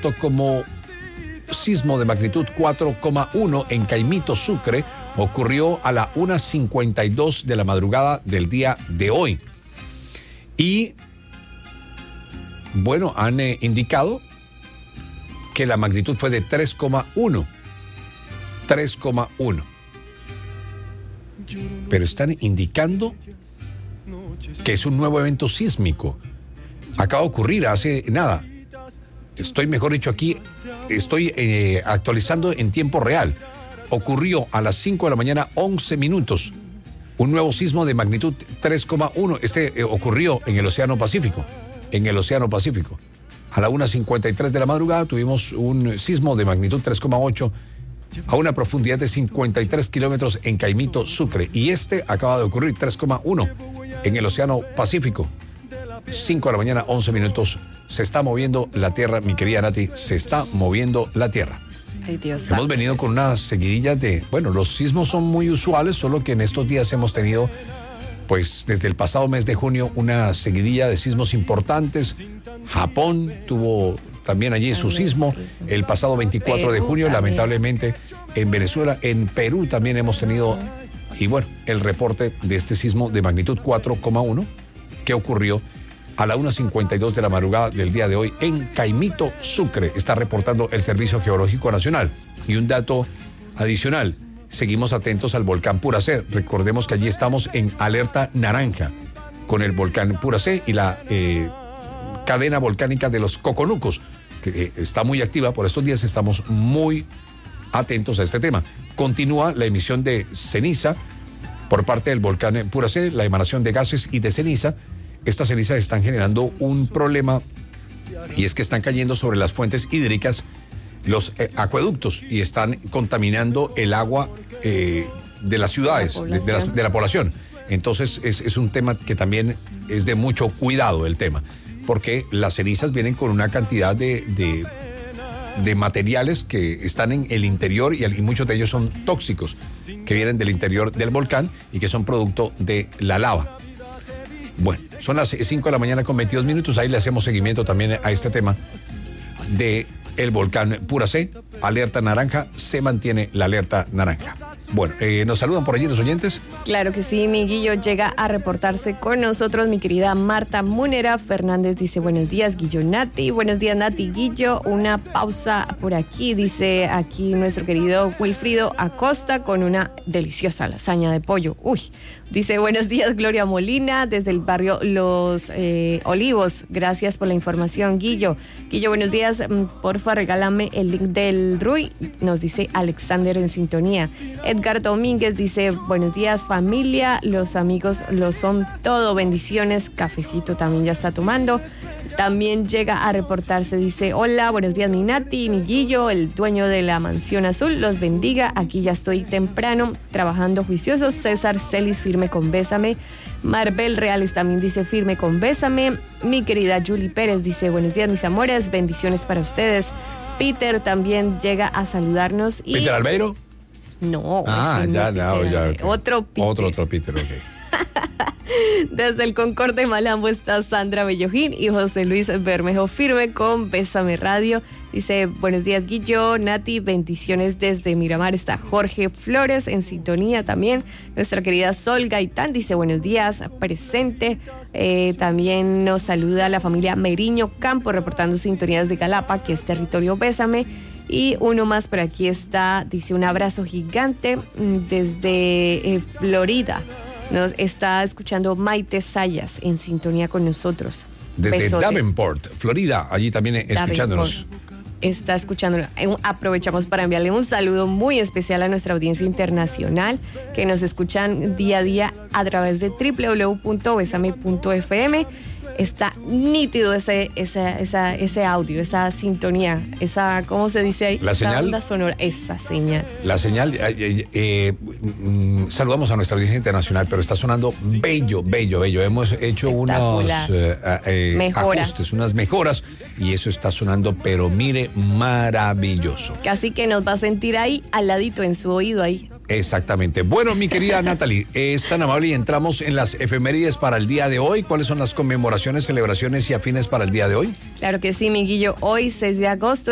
reportó como sismo de magnitud 4,1 en Caimito, Sucre. Ocurrió a la 1:52 de la madrugada del día de hoy. Y, bueno, han indicado que la magnitud fue de 3,1. 3,1. Pero están indicando que es un nuevo evento sísmico. Acaba de ocurrir hace nada. Estoy actualizando en tiempo real. Ocurrió a las 5 de la mañana, 11 minutos. Un nuevo sismo de magnitud 3,1. Ocurrió en el Océano Pacífico. A la 1:53 de la madrugada tuvimos un sismo de magnitud 3,8 a una profundidad de 53 kilómetros en Caimito, Sucre. Y acaba de ocurrir 3,1 en el Océano Pacífico. 5 de la mañana, 11 minutos. Se está moviendo la Tierra, mi querida Nati. Se está moviendo la Tierra. Ay, Dios. Hemos venido con una seguidilla de... Bueno, los sismos son muy usuales, solo que en estos días hemos tenido, pues, desde el pasado mes de junio, una seguidilla de sismos importantes. Japón tuvo también allí su sismo el pasado 24 de junio, lamentablemente en Venezuela. En Perú también hemos tenido, y bueno, el reporte de este sismo de magnitud 4,1 que ocurrió a la 1:52 de la madrugada del día de hoy en Caimito, Sucre. Está reportando el Servicio Geológico Nacional. Y un dato adicional, seguimos atentos al volcán Puracé. Recordemos que allí estamos en alerta naranja con el volcán Puracé y la cadena volcánica de los Coconucos, que está muy activa. Por estos días estamos muy atentos a este tema. Continúa la emisión de ceniza por parte del volcán Puracé, la emanación de gases y de ceniza. Estas cenizas están generando un problema, y es que están cayendo sobre las fuentes hídricas, los acueductos, y están contaminando el agua de las ciudades, de la población. Entonces es un tema que también es de mucho cuidado el tema, porque las cenizas vienen con una cantidad de materiales que están en el interior, y muchos de ellos son tóxicos, que vienen del interior del volcán y que son producto de la lava. Bueno, son las 5 de la mañana con 22 minutos. Ahí le hacemos seguimiento también a este tema de el volcán Puracé. Alerta naranja, se mantiene la alerta naranja. Bueno, ¿nos saludan por allí los oyentes? Claro que sí, mi Guillo llega a reportarse con nosotros, mi querida Marta Munera Fernández dice, buenos días, Guillo, Nati. Buenos días, Nati, Guillo. Una pausa por aquí, dice aquí nuestro querido Wilfrido Acosta con una deliciosa lasaña de pollo. Uy, dice, buenos días, Gloria Molina, desde el barrio Los Olivos. Gracias por la información, Guillo. Guillo, buenos días, porfa, regálame el link del RUI, nos dice Alexander en sintonía. Edgar Domínguez dice, buenos días, familia, los amigos lo son todo, bendiciones, cafecito también ya está tomando. También llega a reportarse, dice, hola, buenos días, mi Nati, mi Guillo, el dueño de la Mansión Azul, los bendiga, aquí ya estoy temprano, trabajando juicioso. César Celis, firme con Bésame. Marbel Reales también dice, firme con Bésame. Mi querida Julie Pérez dice, buenos días, mis amores, bendiciones para ustedes. Peter también llega a saludarnos. Y... ¿Peter Albeiro? No. Ya. Okay. Otro Peter. Otro Peter, ok. Desde el Concord de Malambo está Sandra Bellojín y José Luis Bermejo, firme con Bésame Radio. Dice, buenos días, Guillo, Nati, bendiciones desde Miramar. Está Jorge Flores en sintonía también. Nuestra querida Sol Gaitán dice, buenos días, presente. También nos saluda la familia Meriño Campo, reportando sintonías de Galapa, que es territorio Bésame. Y uno más por aquí está, dice, un abrazo gigante desde Florida. Nos está escuchando Maite Sayas en sintonía con nosotros. Desde Besote. Davenport, Florida, allí también escuchándonos. Está escuchándonos. Aprovechamos para enviarle un saludo muy especial a nuestra audiencia internacional que nos escuchan día a día a través de www.besame.fm. Está nítido ese audio, esa sintonía, esa, ¿cómo se dice ahí? La señal. Banda sonora, esa señal. La señal, saludamos a nuestra audiencia internacional, pero está sonando bello. Hemos hecho unos ajustes, unas mejoras, y eso está sonando, pero mire, maravilloso. Casi que nos va a sentir ahí, al ladito, en su oído ahí. Exactamente. Bueno, mi querida Natalie, es tan amable y entramos en las efemérides para el día de hoy. ¿Cuáles son las conmemoraciones, celebraciones y afines para el día de hoy? Claro que sí, mi Guillo. Hoy, 6 de agosto,